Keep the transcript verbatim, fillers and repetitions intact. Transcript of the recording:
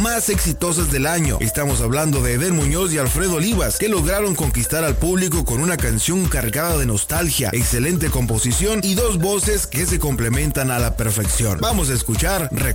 más exitosas del año. Estamos hablando de Eden Muñoz y Alfredo Olivas, que lograron conquistar al público con una canción cargada de nostalgia, excelente composición y dos voces que se complementan a la perfección. Vamos a escuchar